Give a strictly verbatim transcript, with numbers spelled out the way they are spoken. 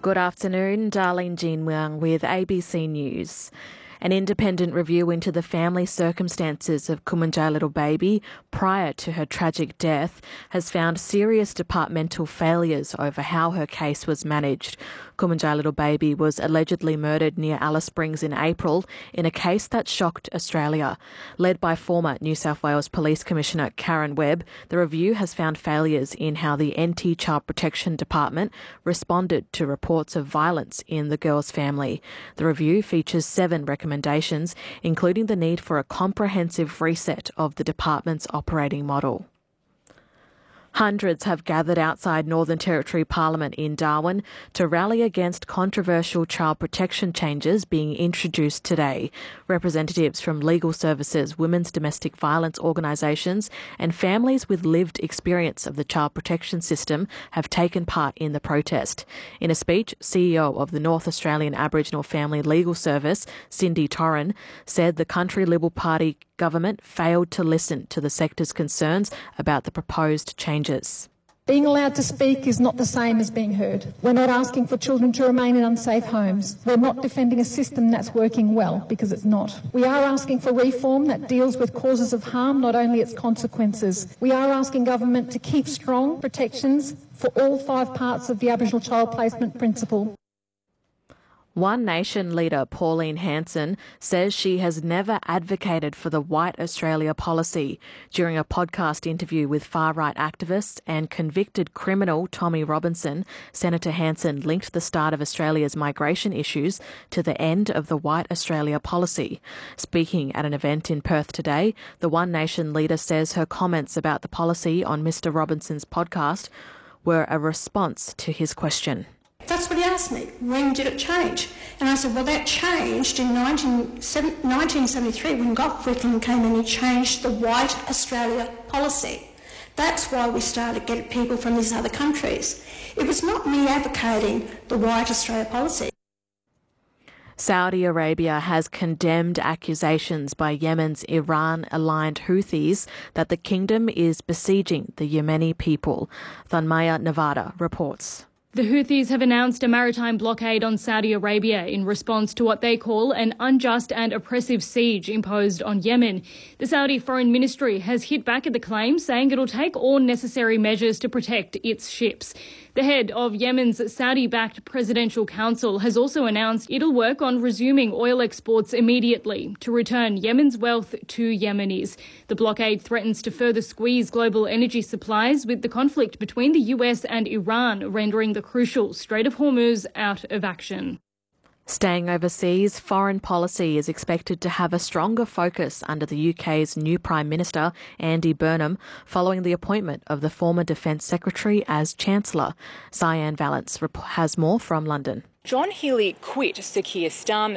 Good afternoon, Darlene Jean Wang with A B C News. An independent review into the family circumstances of Kumanjayi Little Baby prior to her tragic death has found serious departmental failures over how her case was managed. Kumanjayi Little Baby was allegedly murdered near Alice Springs in April in a case that shocked Australia. Led by former New South Wales Police Commissioner Karen Webb, the review has found failures in how the N T Child Protection Department responded to reports of violence in the girl's family. The review features seven recommendations, including the need for a comprehensive reset of the department's operating model. Hundreds have gathered outside Northern Territory Parliament in Darwin to rally against controversial child protection changes being introduced today. Representatives from legal services, women's domestic violence organisations and families with lived experience of the child protection system have taken part in the protest. In a speech, C E O of the North Australian Aboriginal Family Legal Service, Cindy Torren, said the Country Liberal Party government failed to listen to the sector's concerns about the proposed changes. Being allowed to speak is not the same as being heard. We're not asking for children to remain in unsafe homes. We're not defending a system that's working well, because it's not. We are asking for reform that deals with causes of harm, not only its consequences. We are asking government to keep strong protections for all five parts of the Aboriginal Child Placement Principle. One Nation leader Pauline Hanson says she has never advocated for the White Australia policy. During a podcast interview with far-right activists and convicted criminal Tommy Robinson, Senator Hanson linked the start of Australia's migration issues to the end of the White Australia policy. Speaking at an event in Perth today, the One Nation leader says her comments about the policy on Mister Robinson's podcast were a response to his question. That's what he asked me. When did it change? And I said, well, that changed in nineteen seventy-three when Gough Whitlam came and he changed the White Australia policy. That's why we started getting people from these other countries. It was not me advocating the White Australia policy. Saudi Arabia has condemned accusations by Yemen's Iran-aligned Houthis that the kingdom is besieging the Yemeni people. Thanmaya Nevada reports. The Houthis have announced a maritime blockade on Saudi Arabia in response to what they call an unjust and oppressive siege imposed on Yemen. The Saudi Foreign Ministry has hit back at the claim, saying it'll take all necessary measures to protect its ships. The head of Yemen's Saudi-backed Presidential Council has also announced it'll work on resuming oil exports immediately to return Yemen's wealth to Yemenis. The blockade threatens to further squeeze global energy supplies, with the conflict between the U S and Iran rendering the crucial Strait of Hormuz out of action. Staying overseas, foreign policy is expected to have a stronger focus under the U K's new Prime Minister, Andy Burnham, following the appointment of the former Defence Secretary as Chancellor. Cyan Valance has more from London. John Healey quit Sir Keir Starmer